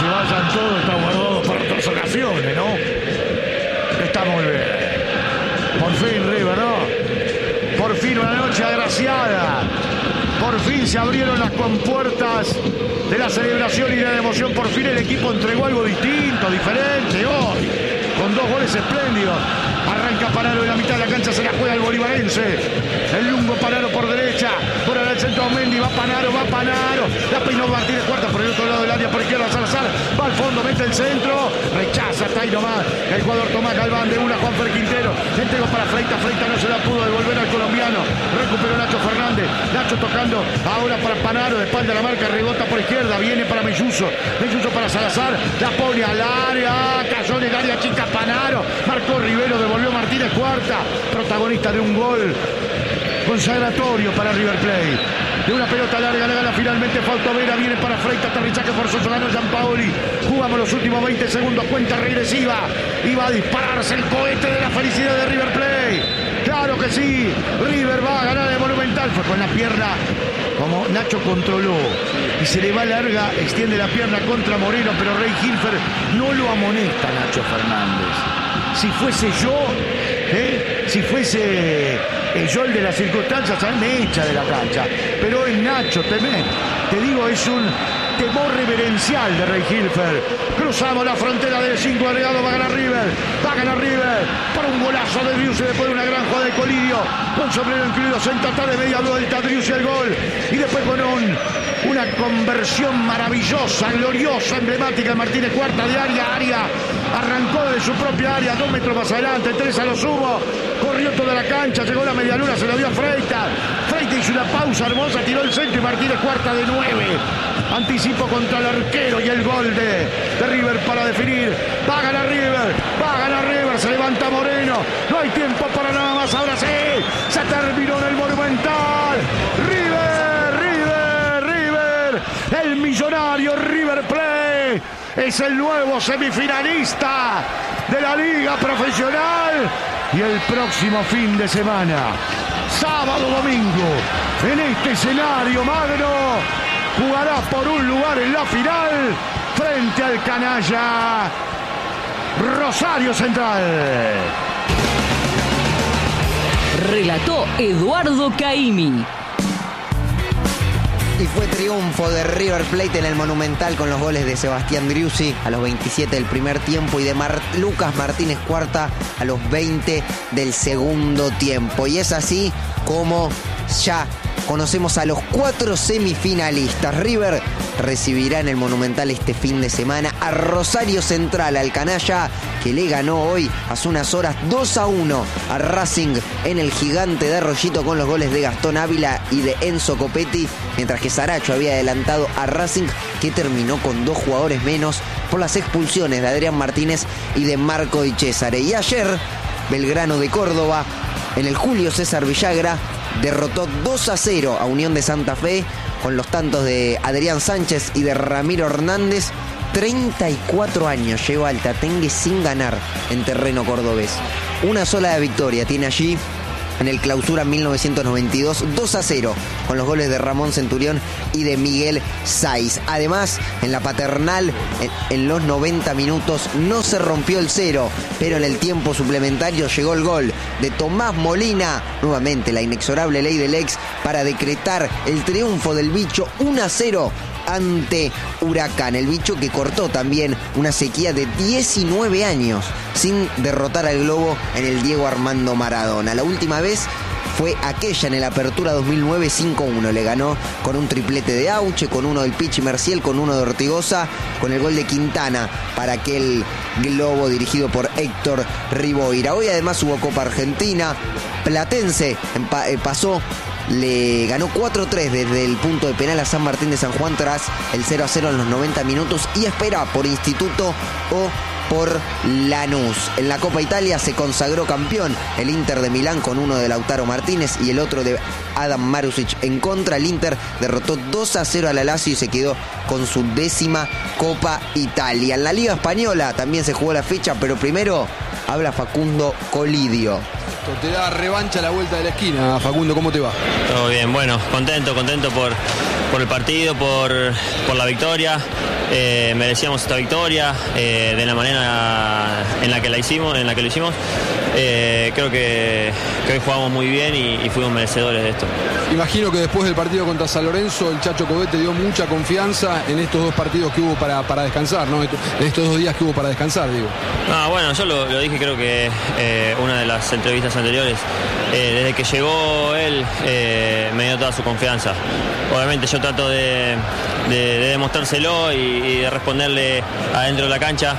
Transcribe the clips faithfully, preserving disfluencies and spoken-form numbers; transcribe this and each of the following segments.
vayan todos, está guardado para otras ocasiones, ¿no? Está muy bien. Por fin, River, ¿no? Por fin una noche agraciada. Por fin se abrieron las compuertas de la celebración y de la emoción. Por fin el equipo entregó algo distinto, diferente hoy, con dos goles espléndidos. Arranca Panaro en la mitad de la cancha, se la juega el bolivarense. El Lungo Panaro por derecha, por el centro Mendy, va Panaro, va Panaro. La peinó Martínez Cuarta por el otro lado del área, por izquierda Salazar. Va al fondo, mete el centro, rechaza, está ahí nomás. El jugador Tomás Galván de una, Juanfer Quintero. Entregó para Freita, Freita no se la pudo devolver al colombiano. Recuperó Nacho Fernández. Nacho tocando ahora para Panaro, de espalda a la marca, rebota por izquierda, viene para Melluso. Melluso para Salazar, la pone al área, cayó en el área chica Panaro. Marcó Rivero, devolvió Martínez Cuarta, protagonista de un gol consagratorio para River Plate. De una pelota larga, la gana finalmente Fausto Vera, viene para Freita, aterrizaje forzoso, ganó Gianpaoli. Jugamos los últimos veinte segundos, cuenta regresiva, y va a dispararse el cohete de la felicidad de River Plate. Claro que sí, River va a ganar el Monumental. Fue con la pierna, como Nacho controló, y se le va larga, extiende la pierna contra Moreno, pero Rey Hilfer no lo amonesta a Nacho Fernández. Si fuese yo, ¿eh? si fuese eh, yo el de las circunstancias, a mí me echa de la cancha. Pero es Nacho, te, te digo, es un temor reverencial de Rey Hilfer. Cruzamos la frontera del cinco agregado, va a ganar River, va a ganar River, para un golazo de Driussi después de una gran jugada de Colidio, con sombrero incluido, se entatá de media vuelta, Driussi el gol, y después con un, una conversión maravillosa, gloriosa, emblemática, Martínez Cuarta de área a área, arrancó de su propia área, dos metros más adelante, tres a lo sumo, corrió toda la cancha, llegó la media luna, se la dio a Freita, Freita hizo una pausa hermosa, tiró el centro y Martínez Cuarta de nueve, anticipo contra el arquero y el gol de, de River para definir. Va a ganar River, va a ganar River, se levanta Moreno, no hay tiempo para nada más, ahora sí, se terminó en el Monumental. River, River, River, el millonario River Plate es el nuevo semifinalista de la Liga Profesional, y el próximo fin de semana, sábado, domingo, en este escenario magno, jugará por un lugar en la final frente al canalla Rosario Central. Relató Eduardo Caimi. Y fue triunfo de River Plate en el Monumental con los goles de Sebastián Driussi a los veintisiete del primer tiempo y de Mar- Lucas Martínez Cuarta a los veinte del segundo tiempo. Y es así como ya conocemos a los cuatro semifinalistas. River recibirá en el Monumental este fin de semana a Rosario Central, al canalla que le ganó hoy hace unas horas dos a uno a Racing en el Gigante de Arroyito con los goles de Gastón Ávila y de Enzo Copetti, mientras que Saracho había adelantado a Racing, que terminó con dos jugadores menos por las expulsiones de Adrián Martínez y de Marco Di Cesare. Y ayer Belgrano de Córdoba en el Julio César Villagra derrotó dos a cero a Unión de Santa Fe con los tantos de Adrián Sánchez y de Ramiro Hernández. treinta y cuatro años lleva Altatengue sin ganar en terreno cordobés. Una sola victoria tiene allí en el Clausura mil novecientos noventa y dos, dos a cero, con los goles de Ramón Centurión y de Miguel Saiz. Además, en la Paternal, en, en los noventa minutos, no se rompió el cero, pero en el tiempo suplementario llegó el gol de Tomás Molina, nuevamente la inexorable ley del ex, para decretar el triunfo del bicho uno a cero ante Huracán. El bicho que cortó también una sequía de diecinueve años sin derrotar al Globo en el Diego Armando Maradona. La última vez fue aquella en el Apertura dos mil nueve, cinco a uno. Le ganó con un triplete de Auche, con uno del Pichi Merciel, con uno de Ortigosa, con el gol de Quintana para aquel Globo dirigido por Héctor Riboira. Hoy además hubo Copa Argentina. Platense empa- eh, pasó, le ganó cuatro a tres desde el punto de penal a San Martín de San Juan tras el cero a cero en los noventa minutos, y espera por Instituto o por Lanús. En la Copa Italia se consagró campeón el Inter de Milán con uno de Lautaro Martínez y el otro de Adam Marusic en contra. El Inter derrotó dos a cero a la Lazio y se quedó con su décima Copa Italia. En la Liga Española también se jugó la fecha, pero primero Habla Facundo Colidio. Te da revancha a la vuelta de la esquina. Facundo, ¿cómo te va? Todo bien, bueno, contento, contento por, por el partido, por, por la victoria. Eh, merecíamos esta victoria eh, de la manera en la que la hicimos, en la que lo hicimos. Eh, creo que, que hoy jugamos muy bien y, y fuimos merecedores de esto. Imagino que después del partido contra San Lorenzo, el Chacho Coudet te dio mucha confianza en estos dos partidos que hubo para, para descansar, ¿no? En estos dos días que hubo para descansar, digo. Ah, bueno, yo lo, lo dije creo que eh, una de las entrevistas anteriores. Eh, desde que llegó él eh, me dio toda su confianza. Obviamente yo trato de, de, de demostrárselo y, y de responderle adentro de la cancha.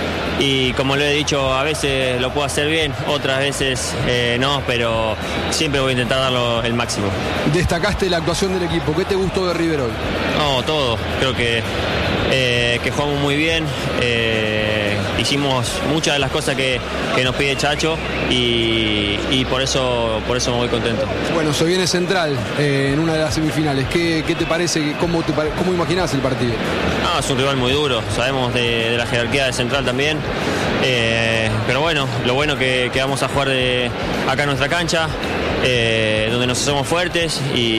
Y como lo he dicho, a veces lo puedo hacer bien, otras veces eh, no, pero siempre voy a intentar darlo el máximo. Destacaste la actuación del equipo. ¿Qué te gustó de River hoy? No, todo. Creo que, eh, que jugamos muy bien. Eh, hicimos muchas de las cosas que, que nos pide Chacho y, y por eso por eso me voy contento. Bueno, se viene Central eh, en una de las semifinales. ¿Qué, qué te parece? ¿Cómo, te, cómo imaginás el partido? No, es un rival muy duro. Sabemos de, de la jerarquía de Central también. Eh, pero bueno, lo bueno que, que vamos a jugar de acá en nuestra cancha, eh, donde nos hacemos fuertes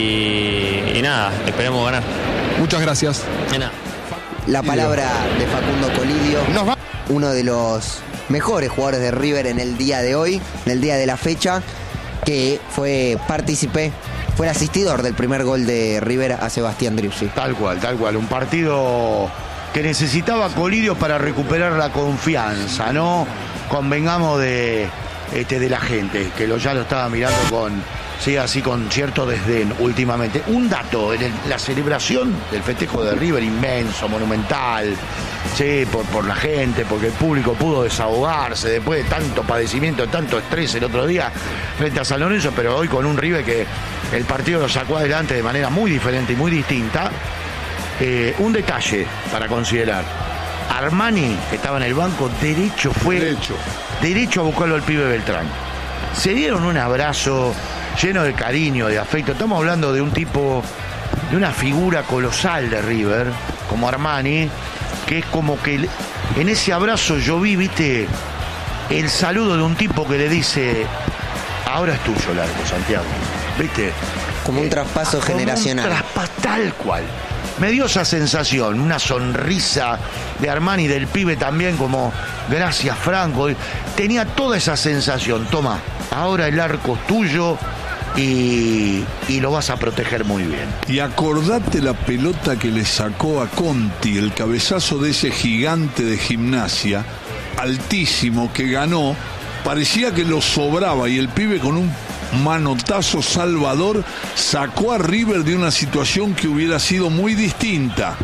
y, y nada, esperemos ganar. Muchas gracias. De nada. La palabra de Facundo Colidio, uno de los mejores jugadores de River en el día de hoy, en el día de la fecha, que fue partícipe, fue el asistidor del primer gol de River a Sebastián Driussi. Tal cual, tal cual, un partido que necesitaba Colidio para recuperar la confianza, ¿no? Convengamos de, este, de la gente, que lo, ya lo estaba mirando con, sí, así con cierto desdén últimamente. Un dato, en el, la celebración del festejo de River, inmenso, monumental, sí, por, por la gente, porque el público pudo desahogarse después de tanto padecimiento, de tanto estrés el otro día frente a San Lorenzo, pero hoy con un River que el partido lo sacó adelante de manera muy diferente y muy distinta. Eh, un detalle para considerar. Armani, que estaba en el banco, derecho fue derecho, derecho a buscarlo al pibe Beltrán. Se dieron un abrazo lleno de cariño, de afecto. Estamos hablando de un tipo, de una figura colosal de River, como Armani, que es como que en ese abrazo yo vi, viste, el saludo de un tipo que le dice: ahora es tuyo, Largo, Santiago. ¿Viste? Como un eh, traspaso como generacional. Un traspaso tal cual. Me dio esa sensación, una sonrisa de Armani, del pibe también, como gracias Franco. Tenía toda esa sensación. Toma, ahora el arco es tuyo y, y lo vas a proteger muy bien. Y acordate la pelota que le sacó a Conti, el cabezazo de ese gigante de Gimnasia, altísimo, que ganó. Parecía que lo sobraba y el pibe con un manotazo salvador sacó a River de una situación que hubiera sido muy distinta.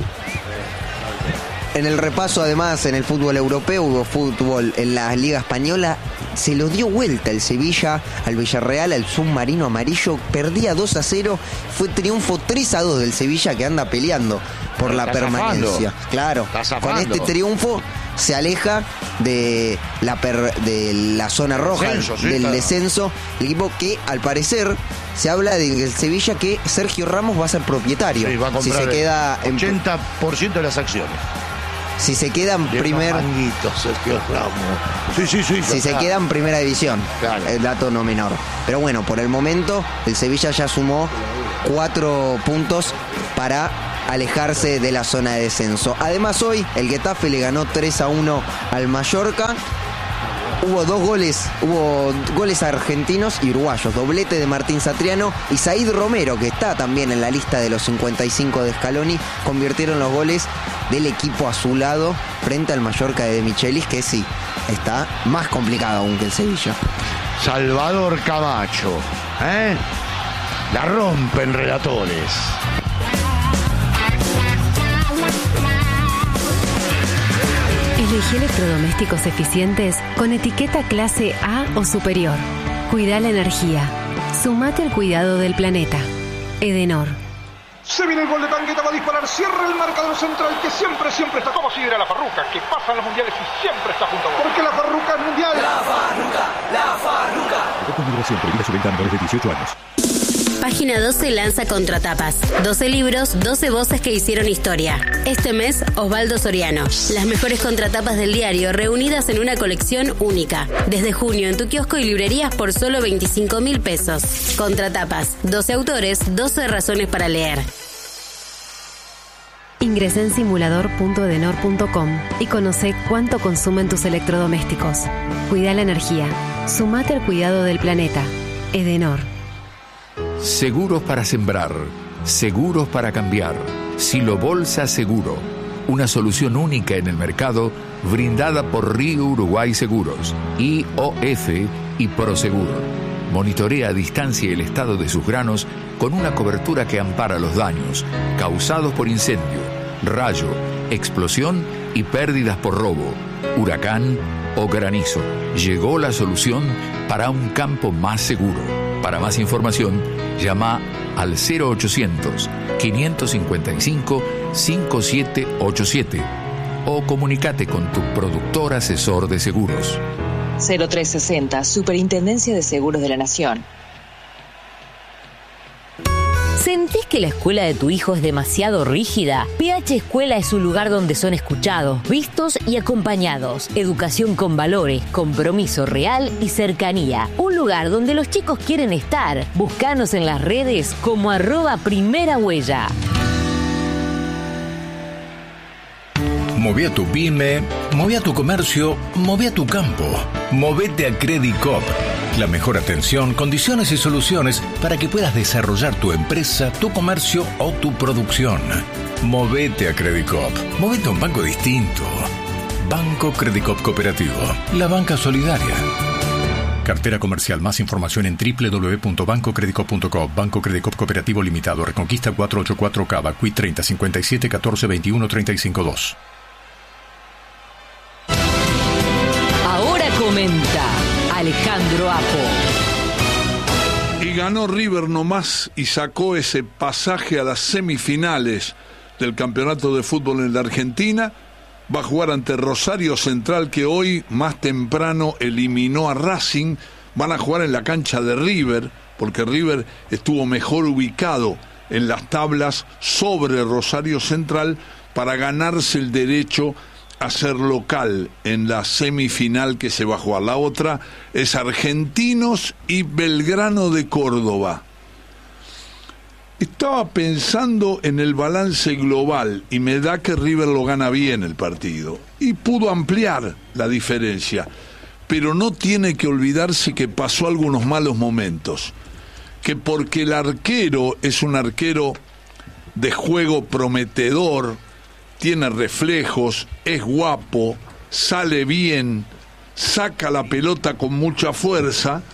En el repaso, además, en el fútbol europeo, hubo fútbol en la Liga Española. Se lo dio vuelta el Sevilla al Villarreal, al submarino amarillo. Perdía dos a cero. Fue triunfo tres a dos del Sevilla, que anda peleando por Pero la permanencia. Zafando. Claro, con este triunfo se aleja de la, per, de la zona roja descenso, sí, del claro. descenso. El equipo que, al parecer, se habla de que el Sevilla, que Sergio Ramos va a ser propietario. Sí, va a comprar si se queda el ochenta por ciento de las acciones. Si se queda en primer... Sergio Ramos. Sí, sí, sí. Si se queda en primera división. Claro. El dato no menor. Pero bueno, por el momento, el Sevilla ya sumó cuatro puntos para alejarse de la zona de descenso. Además, hoy el Getafe le ganó tres a uno al Mallorca. Hubo dos goles, hubo goles argentinos y uruguayos, doblete de Martín Satriano y Said Romero, que está también en la lista de los cincuenta y cinco de Scaloni, convirtieron los goles del equipo azulado frente al Mallorca de De Michelis, que sí, está más complicado aún que el Sevilla. Salvador Camacho, ¿eh? La rompen relatores. Elegí electrodomésticos eficientes con etiqueta clase A o superior. Cuida la energía. Sumate al cuidado del planeta. Edenor. Se viene el gol de Tangueta, va a disparar, cierra el marcador central que siempre, siempre está como si era la Farruca, que pasa en los mundiales y siempre está junto a vos. Porque la Farruca es mundial. La Farruca, la Farruca. Con migración prohibida su venta a menores de dieciocho años. Página doce lanza Contratapas. doce libros, doce voces que hicieron historia. Este mes, Osvaldo Soriano. Las mejores contratapas del diario reunidas en una colección única. Desde junio en tu kiosco y librerías por solo veinticinco mil pesos. Contratapas. doce autores, doce razones para leer. Ingresa en simulador punto edenor punto com y conoce cuánto consumen tus electrodomésticos. Cuida la energía. Sumate al cuidado del planeta. Edenor. Seguros para sembrar. Seguros para cambiar. Silo Bolsa Seguro. Una solución única en el mercado brindada por Río Uruguay Seguros, I O F y Proseguro. Monitorea a distancia el estado de sus granos con una cobertura que ampara los daños causados por incendio, rayo, explosión y pérdidas por robo, huracán o granizo. Llegó la solución para un campo más seguro. Para más información, llama al cero ochocientos, quinientos cincuenta y cinco, cincuenta y siete ochenta y siete o comunícate con tu productor asesor de seguros. cero tres sesenta, Superintendencia de Seguros de la Nación. ¿Sentís que la escuela de tu hijo es demasiado rígida? P H Escuela es un lugar donde son escuchados, vistos y acompañados. Educación con valores, compromiso real y cercanía. Un lugar donde los chicos quieren estar. Búscanos en las redes como arroba primera huella. Moví a tu pyme, moví a tu comercio, moví a tu campo. Movete a Credicop. La mejor atención, condiciones y soluciones para que puedas desarrollar tu empresa, tu comercio o tu producción. Movete a Credicop. Movete a un banco distinto. Banco Credicop Cooperativo. La banca solidaria. Cartera comercial. Más información en doble u doble u doble u punto banco credicop punto com. Banco Credicop Cooperativo Limitado. Reconquista cuatrocientos ochenta y cuatro Cava. Q I treinta cincuenta y siete catorce veintiuno treinta y cinco dos. Ahora comenta Alejandro Apo. Y ganó River nomás y sacó ese pasaje a las semifinales del campeonato de fútbol en la Argentina. Va a jugar ante Rosario Central, que hoy más temprano eliminó a Racing. Van a jugar en la cancha de River, porque River estuvo mejor ubicado en las tablas sobre Rosario Central para ganarse el derecho a ser local en la semifinal que se va a jugar. La otra es Argentinos y Belgrano de Córdoba. Estaba pensando en el balance global y me da que River lo gana bien el partido y pudo ampliar la diferencia, pero no tiene que olvidarse que pasó algunos malos momentos, que porque el arquero es un arquero de juego prometedor, tiene reflejos, es guapo, sale bien, saca la pelota con mucha fuerza,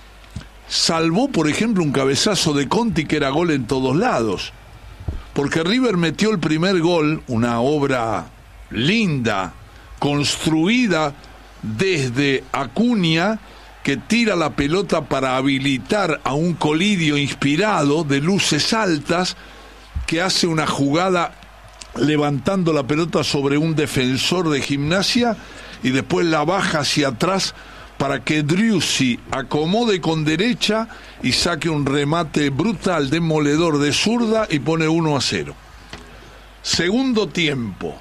salvó, por ejemplo, un cabezazo de Conti que era gol en todos lados, porque River metió el primer gol, una obra linda, construida desde Acuña, que tira la pelota para habilitar a un Colidio inspirado de luces altas, que hace una jugada levantando la pelota sobre un defensor de Gimnasia y después la baja hacia atrás para que Driussi acomode con derecha y saque un remate brutal, demoledor de zurda y pone uno a cero. Segundo tiempo,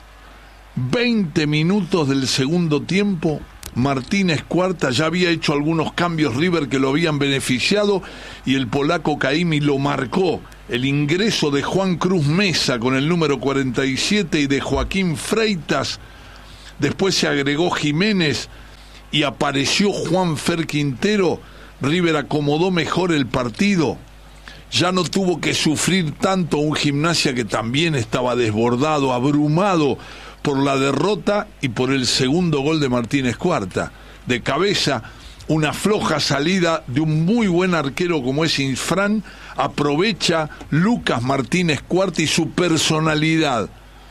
veinte minutos del segundo tiempo. Martínez Cuarta ya había hecho algunos cambios River que lo habían beneficiado y el polaco Caimi lo marcó. El ingreso de Juan Cruz Mesa con el número cuarenta y siete y de Joaquín Freitas. Después se agregó Jiménez y apareció Juan Fer Quintero. River acomodó mejor el partido. Ya no tuvo que sufrir tanto un Gimnasia que también estaba desbordado, abrumado por la derrota y por el segundo gol de Martínez Cuarta. De cabeza, una floja salida de un muy buen arquero como es Infran, aprovecha Lucas Martínez Cuarta y su personalidad,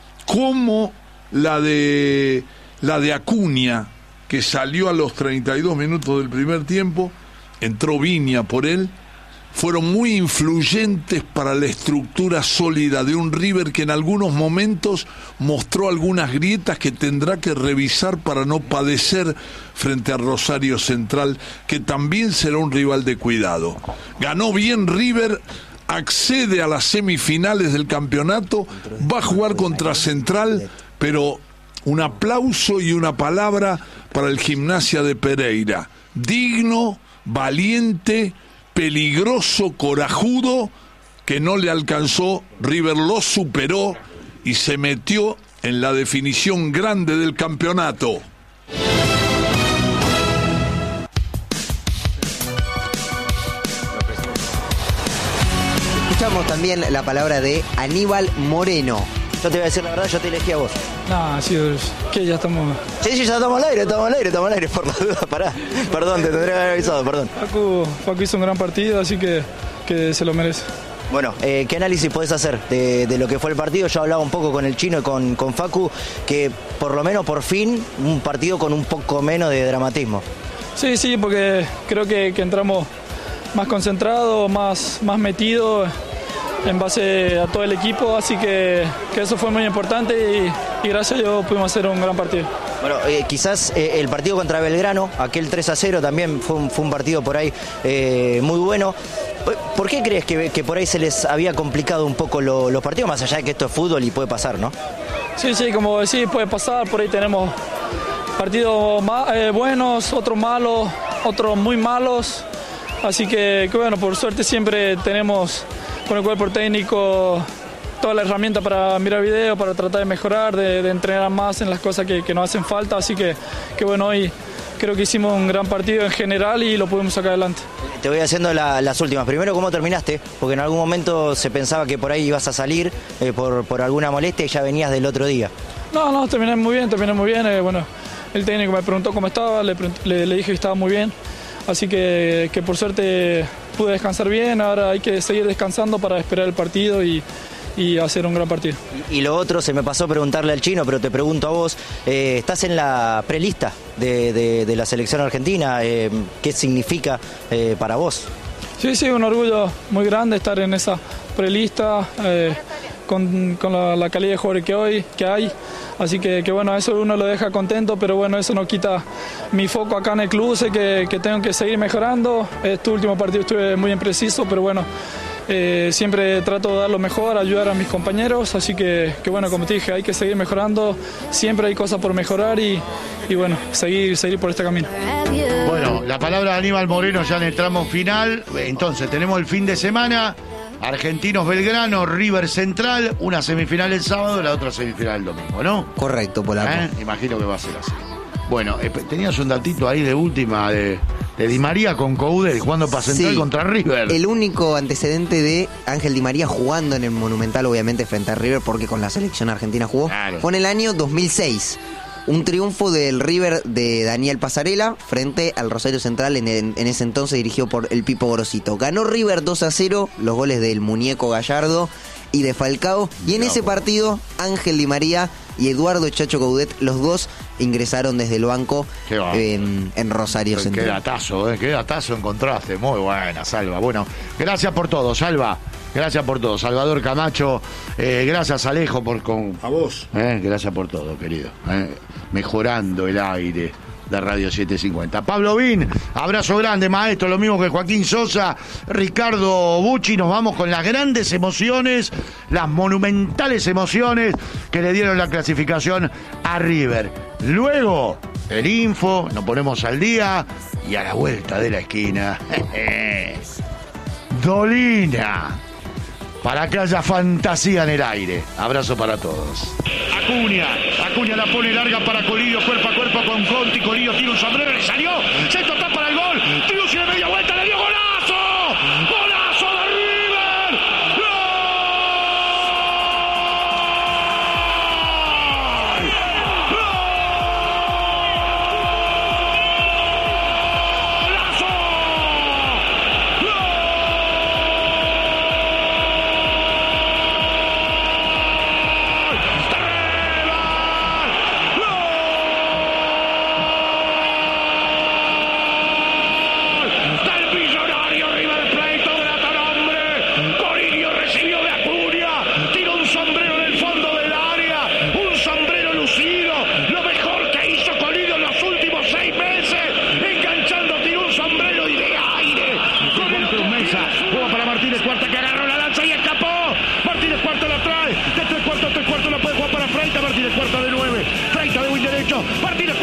como la de, la de Acuña, que salió a los treinta y dos minutos del primer tiempo, entró Viña por él, fueron muy influyentes para la estructura sólida de un River que en algunos momentos mostró algunas grietas que tendrá que revisar para no padecer frente a Rosario Central, que también será un rival de cuidado. Ganó bien River accede a las semifinales del campeonato, va a jugar contra Central, pero un aplauso y una palabra para el Gimnasia de Pereira. Digno, valiente, peligroso, corajudo, que no le alcanzó, River lo superó y se metió en la definición grande del campeonato. Escuchamos también la palabra de Aníbal Moreno. Yo te voy a decir la verdad, yo te elegí a vos. No, sí, que ya estamos... Sí, sí, ya estamos al aire, estamos al aire, estamos al aire, por la duda, pará. Perdón, te tendría que haber avisado, perdón. Facu, Facu hizo un gran partido, así que, que se lo merece. Bueno, eh, ¿qué análisis podés hacer de, de lo que fue el partido? Yo hablaba un poco con el Chino y con, con Facu, que por lo menos por fin un partido con un poco menos de dramatismo. Sí, sí, porque creo que, que entramos más concentrados, más, más metidos en base a todo el equipo, así que, que eso fue muy importante y, y gracias a Dios pudimos hacer un gran partido. Bueno, eh, quizás eh, el partido contra Belgrano, aquel tres a cero también fue un, fue un partido por ahí eh, muy bueno. ¿Por qué crees que, que por ahí se les había complicado un poco lo, los partidos, más allá de que esto es fútbol y puede pasar, ¿no? Sí, sí, como decís, puede pasar, por ahí tenemos partidos eh, buenos, otros malos, otros muy malos, así que, que bueno, por suerte siempre tenemos con el cuerpo técnico toda la herramienta para mirar video, para tratar de mejorar, de, de entrenar más en las cosas que, que nos hacen falta, así que, que bueno, hoy creo que hicimos un gran partido en general y lo pudimos sacar adelante. Te voy haciendo la, las últimas. Primero, ¿cómo terminaste? Porque en algún momento se pensaba que por ahí ibas a salir eh, por, por alguna molestia y ya venías del otro día. No, no, terminé muy bien, terminé muy bien. Eh, bueno, el técnico me preguntó cómo estaba, le, le, le dije que estaba muy bien. Así que, que por suerte pude descansar bien, ahora hay que seguir descansando para esperar el partido y, y hacer un gran partido. Y, y lo otro, se me pasó preguntarle al Chino, pero te pregunto a vos, eh, ¿estás en la prelista de, de, de la selección argentina? Eh, ¿Qué significa eh, para vos? Sí, sí, un orgullo muy grande estar en esa prelista, eh, con, con la, la calidad de jugadores que, hoy, que hay. Así que, que bueno, eso uno lo deja contento, pero bueno, eso no quita mi foco acá en el club, sé que, que tengo que seguir mejorando. Este último partido estuve muy impreciso, pero bueno, eh, siempre trato de dar lo mejor, ayudar a mis compañeros, así que, que bueno, como te dije, hay que seguir mejorando, siempre hay cosas por mejorar y, y bueno, seguir, seguir por este camino. Bueno, la palabra de Aníbal Moreno ya en el tramo final, entonces tenemos el fin de semana. Argentinos Belgrano, River Central, una semifinal el sábado y la otra semifinal el domingo, ¿no? Correcto, Polaco. ¿Eh? Imagino que va a ser así. Bueno, eh, tenías un datito ahí de última de, de Di María con Coudet jugando para Central sí, contra River. El único antecedente de Ángel Di María jugando en el Monumental, obviamente frente a River, porque con la selección argentina jugó, claro. Fue en el año dos mil seis. Un triunfo del River de Daniel Pasarela frente al Rosario Central, en, en, en ese entonces dirigido por el Pipo Gorosito. Ganó River dos a cero, los goles del muñeco Gallardo y de Falcao. Y en no, ese partido, Ángel Di María y Eduardo Chacho Coudet, los dos ingresaron desde el banco en, en Rosario qué Central. Qué datazo, eh, qué datazo encontraste. Muy buena, Salva. Bueno, gracias por todo, Salva. Gracias por todo, Salvador Camacho. Eh, gracias, Alejo, por con. A vos. Eh, gracias por todo, querido. Eh, mejorando el aire de Radio setecientos cincuenta. Pablo Vin, abrazo grande, maestro, lo mismo que Joaquín Sosa, Ricardo Bucci. Nos vamos con las grandes emociones, las monumentales emociones que le dieron la clasificación a River. Luego, el info, nos ponemos al día y a la vuelta de la esquina. Dolina. Para que haya fantasía en el aire. Abrazo para todos. Acuña. Acuña la pone larga para Colidio. Cuerpo a cuerpo con Conti. Colidio tira un sombrero. Le salió. Centro está para el gol. Triusi de media vuelta. Le dio golazo. Golazo de River. ¡Gol! Martínez